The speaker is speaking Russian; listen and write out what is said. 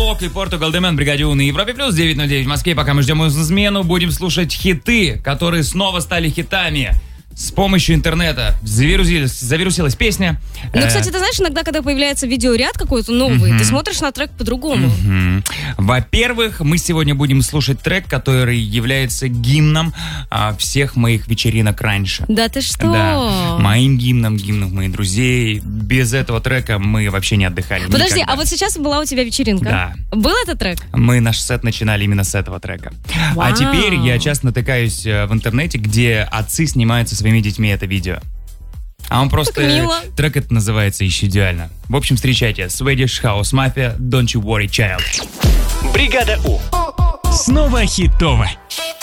Walk и Portugal The Man в бригаде У на Европе плюс 9:09 в Москве. Пока мы ждем смену, будем слушать хиты, которые снова стали хитами. С помощью интернета завирусилась песня. Ну, кстати, ты знаешь, иногда, когда появляется видеоряд какой-то новый, ты смотришь на трек по-другому. Во-первых, мы сегодня будем слушать трек, который является гимном всех моих вечеринок раньше. Да ты что? Да, моим гимном моих друзей. Без этого трека мы вообще не отдыхали. Подожди, никогда. а вот сейчас была у тебя вечеринка? Да. Был этот трек? Мы наш сет начинали именно с этого трека. Вау. А теперь я часто натыкаюсь в интернете, где отцы снимают со своими детьми это видео. А он просто... мило. Трек это называется еще идеально. В общем, встречайте. Swedish House Mafia, Don't You Worry Child. Бригада У. Снова хитово.